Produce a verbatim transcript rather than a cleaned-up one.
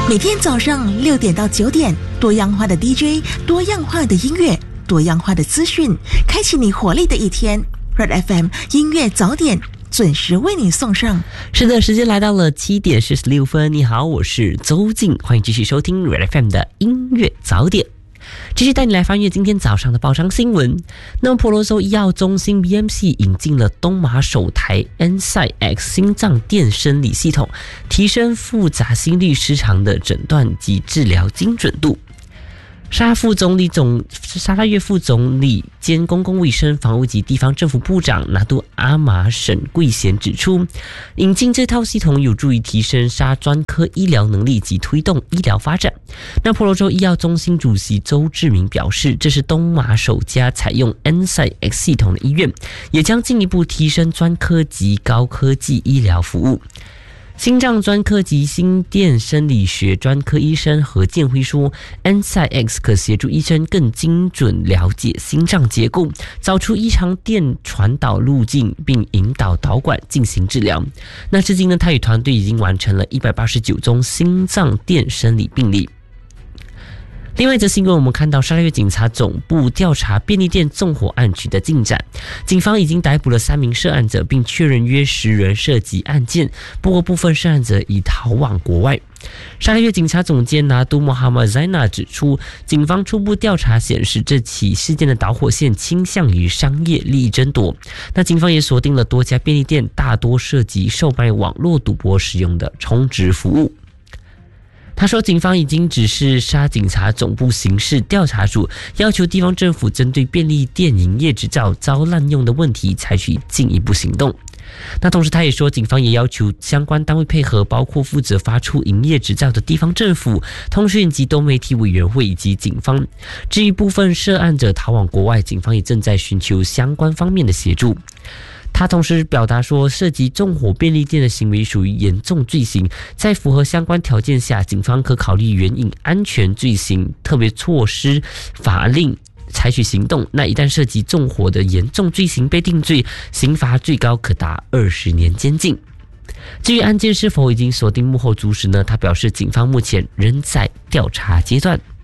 每天早上六点到九点，多样化的 D J， 多样化的音乐，多样化的资讯，开启你活力的一天。Red F M 音乐早点准时为你送上。 是的，时间来到了七点四十六分。你好，我是周静，欢迎继续收听 Red F M 的音乐早点。继续带你来翻阅今天早上的报章新闻。那么婆罗洲医药中心 B M C 引进了东马首台 Ensight X 心脏电生理系统，提升复杂心律失常的诊断及治疗精准度。沙拉副总理总沙拉越副总理兼公共卫生、防务及地方政府部长拿督阿玛沈贵贤指出，引进这套系统有助于提升沙专科医疗能力及推动医疗发展。那婆罗洲医药中心主席周志明表示，这是东马首家采用 Ensight X 系统的医院，也将进一步提升专科及高科技医疗服务。心脏专科及心电生理学专科医生何建辉说， Ensight X 可协助医生更精准了解心脏结构，找出异常电传导路径，并引导导管进行治疗。那至今呢，他与团队已经完成了一百八十九宗心脏电生理病例。另外一则新闻，我们看到沙拉越警察总部调查便利店纵火案取得进展，警方已经逮捕了三名涉案者，并确认约十人涉及案件，不过部分涉案者已逃往国外。沙拉越警察总监拿督穆哈默塞纳指出，警方初步调查显示，这起事件的导火线倾向于商业利益争夺。那警方也锁定了多家便利店，大多涉及售卖网络赌博使用的充值服务。他说，警方已经指示沙警察总部刑事调查组，要求地方政府针对便利店营业执照遭滥用的问题采取进一步行动。那同时他也说，警方也要求相关单位配合，包括负责发出营业执照的地方政府、通讯及多媒体委员会以及警方。至于部分涉案者逃往国外，警方也正在寻求相关方面的协助。他同时表达说，涉及纵火便利店的行为属于严重罪行，在符合相关条件下，警方可考虑援引安全罪行特别措施法令采取行动。那一旦涉及纵火的严重罪行被定罪，刑罚最高可达二十年监禁。至于案件是否已经锁定幕后主使呢？他表示，警方目前仍在调查阶段。